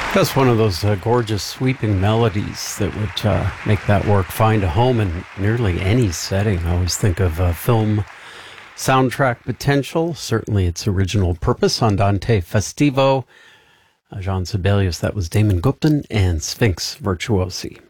That's one of those gorgeous sweeping melodies that would make that work find a home in nearly any setting. I always think of film soundtrack potential, certainly its original purpose. Andante Festivo, Jean Sibelius, that was Damon Gupton, and Sphinx Virtuosi.